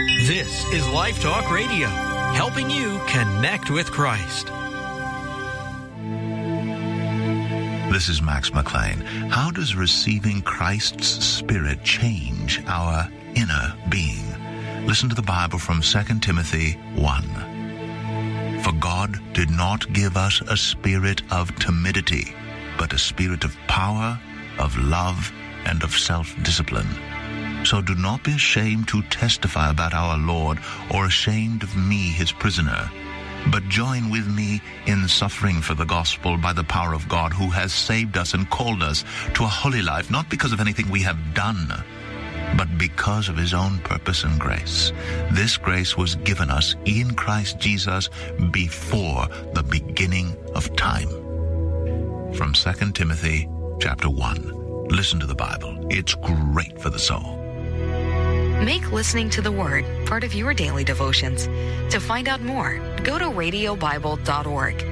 This is Life Talk Radio, helping you connect with Christ. This is Max McLean. How does receiving Christ's Spirit change our inner being? Listen to the Bible from 2 Timothy 1. For God did not give us a spirit of timidity, but a spirit of power, of love, and of self-discipline. So do not be ashamed to testify about our Lord, or ashamed of me, his prisoner, but join with me in suffering for the gospel by the power of God, who has saved us and called us to a holy life, not because of anything we have done, but because of his own purpose and grace. This grace was given us in Christ Jesus before the beginning of time. From 2 Timothy chapter 1. Listen to the Bible. It's great for the soul. Make listening to the Word part of your daily devotions. To find out more, go to radiobible.org.